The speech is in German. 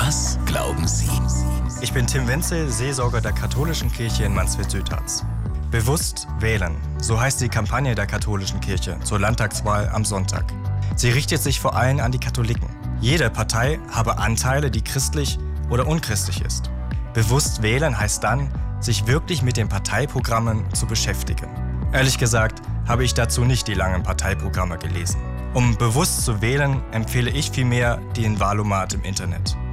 Was glauben Sie? Ich bin Tim Wenzel, Seelsorger der Katholischen Kirche in Mansfeld-Südharz. Bewusst wählen, so heißt die Kampagne der Katholischen Kirche zur Landtagswahl am Sonntag. Sie richtet sich vor allem an die Katholiken. Jede Partei habe Anteile, die christlich oder unchristlich ist. Bewusst wählen heißt dann, sich wirklich mit den Parteiprogrammen zu beschäftigen. Ehrlich gesagt habe ich dazu nicht die langen Parteiprogramme gelesen. Um bewusst zu wählen, empfehle ich vielmehr den Wahlomat im Internet.